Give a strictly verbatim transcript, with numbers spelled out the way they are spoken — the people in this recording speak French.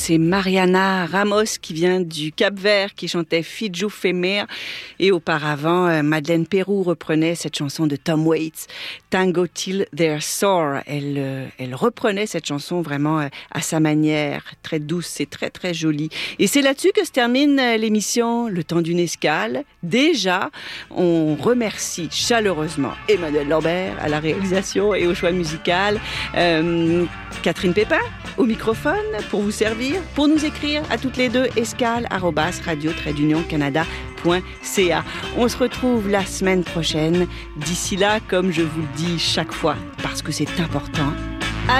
c'est Mariana Ramos qui vient du Cap-Vert, qui chantait Fiju Femir. Et auparavant, euh, Madeleine Peyroux reprenait cette chanson de Tom Waits, Tango Till They're Sore. Elle, euh, elle reprenait cette chanson vraiment euh, à sa manière, très douce, c'est très très joli. Et c'est là-dessus que se termine euh, l'émission Le Temps d'une Escale. Déjà, on remercie chaleureusement Emmanuel Lambert à la réalisation et au choix musical, euh, Catherine Pépin au microphone pour vous servir, pour nous écrire à toutes les deux, escale arobase radio trait d'union canada point c a. On se retrouve la semaine prochaine. D'ici là, comme je vous le dis chaque fois, parce que c'est important,